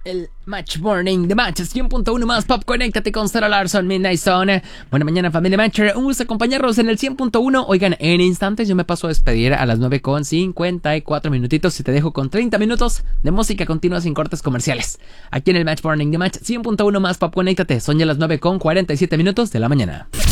El Match Morning de Match 100.1 más Pop. Conéctate con Sarah Larson, Midnight Zone. Buena mañana, familia Matcher. Un gusto acompañarlos en el 100.1. Oigan, en instantes yo me paso a despedir a las 9:54 minutitos y te dejo con 30 minutos de música continua sin cortes comerciales. Aquí en el Match Morning de Match 100.1 más Pop. Conéctate. Son ya las 9:47 minutos de la mañana.